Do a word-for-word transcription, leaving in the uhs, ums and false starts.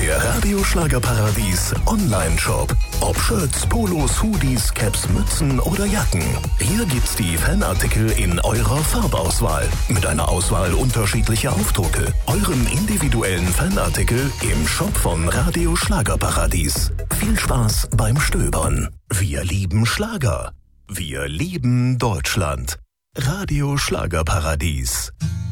Der Radio Schlagerparadies Online-Shop. Ob Shirts, Polos, Hoodies, Caps, Mützen oder Jacken. Hier gibt's die Fanartikel in eurer Farbauswahl. Mit einer Auswahl unterschiedlicher Aufdrucke. Euren individuellen Fanartikel im Shop von Radio Schlagerparadies. Viel Spaß beim Stöbern. Wir lieben Schlager. Wir lieben Deutschland. Radio Schlagerparadies.